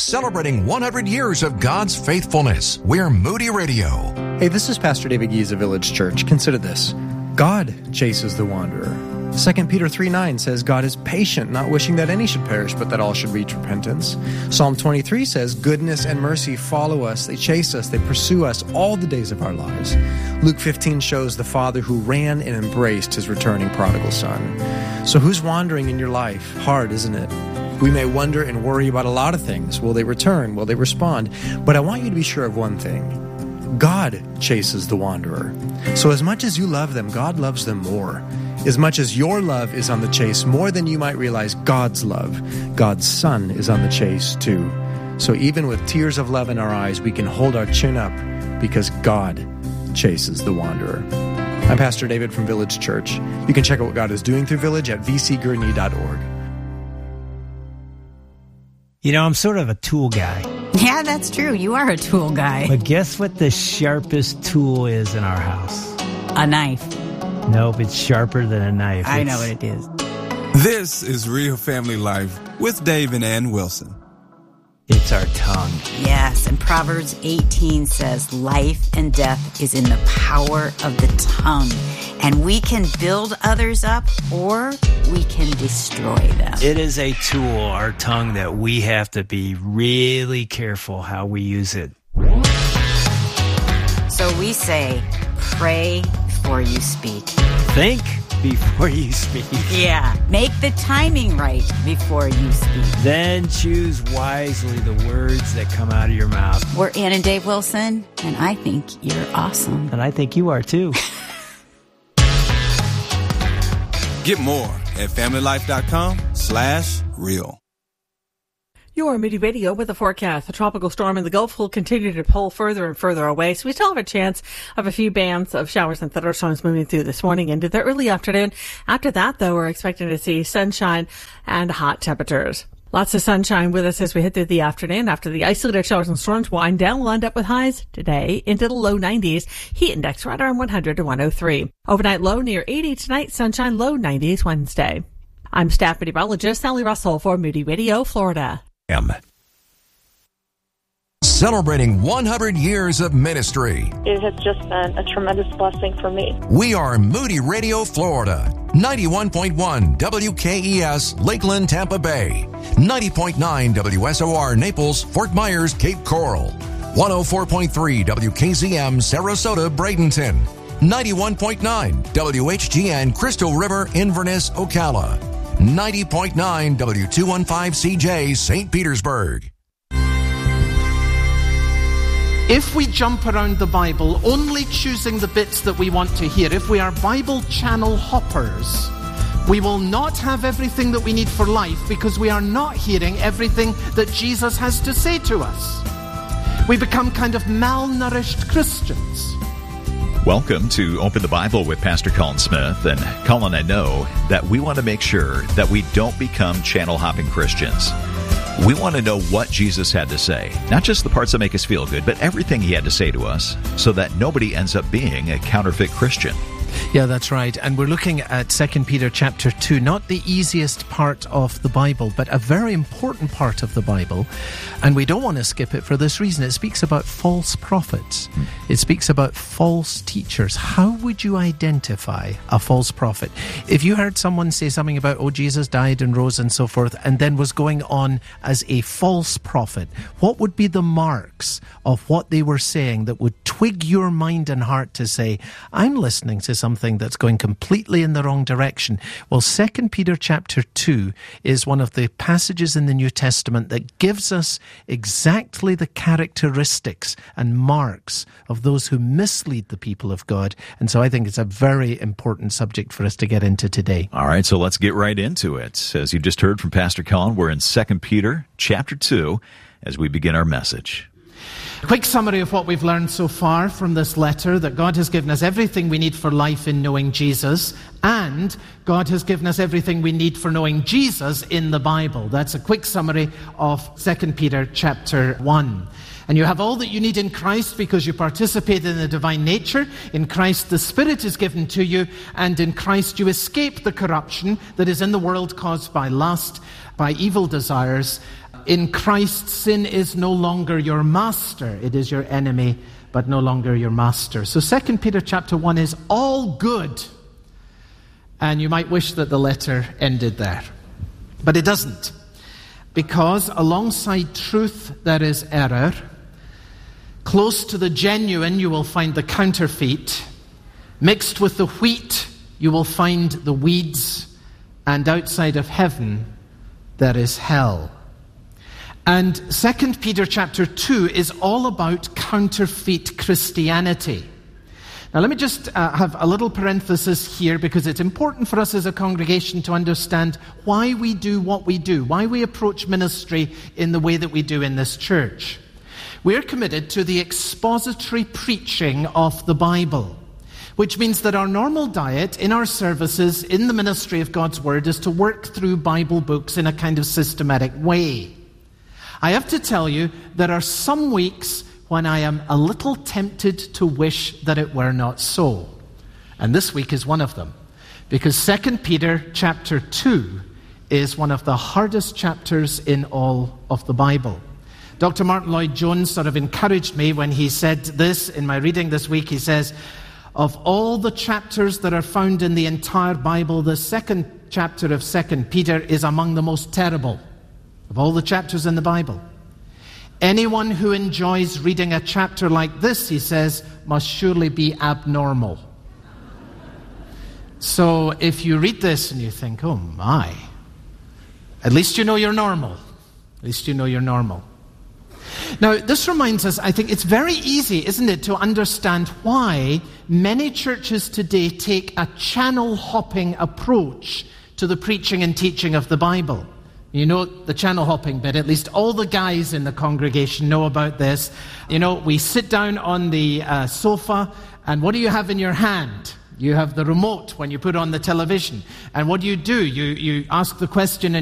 Celebrating 100 years of God's faithfulness. We're Moody Radio. Hey, this is Pastor David Gies of Village Church. Consider this. God chases the wanderer. 2 Peter 3:9 says God is patient, not wishing that any should perish, but that all should reach repentance. Psalm 23 says goodness and mercy follow us, they chase us, they pursue us all the days of our lives. Luke 15 shows the father who ran and embraced his returning prodigal son. So who's wandering in your life? Hard, isn't it? We may wonder and worry about a lot of things. Will they return? Will they respond? But I want you to be sure of one thing. God chases the wanderer. So as much as you love them, God loves them more. As much as your love is on the chase, more than you might realize, God's love, God's Son, is on the chase too. So even with tears of love in our eyes, we can hold our chin up because God chases the wanderer. I'm Pastor David from Village Church. You can check out what God is doing through Village at vcgurney.org. You know, I'm sort of a tool guy. Yeah, that's true. You are a tool guy. But guess what the sharpest tool is in our house? A knife. Nope, it's sharper than a knife. I know what it is. This is Real Family Life with Dave and Ann Wilson. It's our tongue. Yes, and Proverbs 18 says, life and death is in the power of the tongue. And we can build others up or we can destroy them. It is a tool, our tongue, that we have to be really careful how we use it. So we say, pray before you speak. Think before you speak. Yeah, make the timing right before you speak. Then choose wisely the words that come out of your mouth. We're Ann and Dave Wilson, and I think you're awesome. And I think you are too. Get more at familylife.com/real. You're Moody Radio with a forecast. The tropical storm in the Gulf will continue to pull further and further away, so we still have a chance of a few bands of showers and thunderstorms moving through this morning into the early afternoon. After that, though, we're expecting to see sunshine and hot temperatures. Lots of sunshine with us as we head through the afternoon. After the isolated showers and storms wind down, we'll end up with highs today into the low 90s. Heat index right around 100 to 103. Overnight low near 80 tonight. Sunshine low 90s Wednesday. I'm staff meteorologist Sally Russell for Moody Radio, Florida. Celebrating 100 years of ministry. It has just been a tremendous blessing for me. We are Moody Radio, Florida. 91.1 WKES, Lakeland, Tampa Bay. 90.9 WSOR, Naples, Fort Myers, Cape Coral. 104.3 WKZM, Sarasota, Bradenton. 91.9 WHGN, Crystal River, Inverness, Ocala. 90.9 W215CJ, St. Petersburg. If we jump around the Bible, only choosing the bits that we want to hear, if we are Bible channel hoppers, we will not have everything that we need for life because we are not hearing everything that Jesus has to say to us. We become kind of malnourished Christians. Welcome to Open the Bible with Pastor Colin Smith. And Colin, I know that we want to make sure that we don't become channel-hopping Christians. We want to know what Jesus had to say, not just the parts that make us feel good, but everything he had to say to us so that nobody ends up being a counterfeit Christian. Yeah, that's right. And we're looking at 2 Peter chapter 2, not the easiest part of the Bible, but a very important part of the Bible. And we don't want to skip it for this reason. It speaks about false prophets. It speaks about false teachers. How would you identify a false prophet? If you heard someone say something about, oh, Jesus died and rose and so forth, and then was going on as a false prophet, what would be the marks of what they were saying that would twig your mind and heart to say, I'm listening to something that's going completely in the wrong direction? Well, 2 Peter chapter 2 is one of the passages in the New Testament that gives us exactly the characteristics and marks of those who mislead the people of God. And so I think it's a very important subject for us to get into today. All right, so let's get right into it. As you just heard from Pastor Colin, we're in 2 Peter chapter 2 as we begin our message. Quick summary of what we've learned so far from this letter, that God has given us everything we need for life in knowing Jesus, and God has given us everything we need for knowing Jesus in the Bible. That's a quick summary of 2 Peter chapter 1. And you have all that you need in Christ because you participate in the divine nature. In Christ the Spirit is given to you, and in Christ you escape the corruption that is in the world caused by lust, by evil desires, In Christ, sin is no longer your master. It is your enemy, but no longer your master. So 2 Peter chapter 1 is all good. And you might wish that the letter ended there. But it doesn't. Because alongside truth there is error. Close to the genuine you will find the counterfeit. Mixed with the wheat you will find the weeds. And outside of heaven there is hell. And 2 Peter chapter 2 is all about counterfeit Christianity. Now let me just have a little parenthesis here, because it's important for us as a congregation to understand why we do what we do, why we approach ministry in the way that we do in this church. We're committed to the expository preaching of the Bible, which means that our normal diet in our services, in the ministry of God's Word, is to work through Bible books in a kind of systematic way. I have to tell you, there are some weeks when I am a little tempted to wish that it were not so. And this week is one of them. Because 2 Peter chapter 2 is one of the hardest chapters in all of the Bible. Dr. Martin Lloyd-Jones sort of encouraged me when he said this in my reading this week. He says, of all the chapters that are found in the entire Bible, the second chapter of 2 Peter is among the most terrible of all the chapters in the Bible. Anyone who enjoys reading a chapter like this, he says, must surely be abnormal. So if you read this and you think, oh my, at least you know you're normal. At least you know you're normal. Now, this reminds us, I think it's very easy, isn't it, to understand why many churches today take a channel-hopping approach to the preaching and teaching of the Bible. You know the channel hopping bit, at least all the guys in the congregation know about this. You know, we sit down on the sofa, and what do you have in your hand? You have the remote when you put on the television. And what do? You ask the question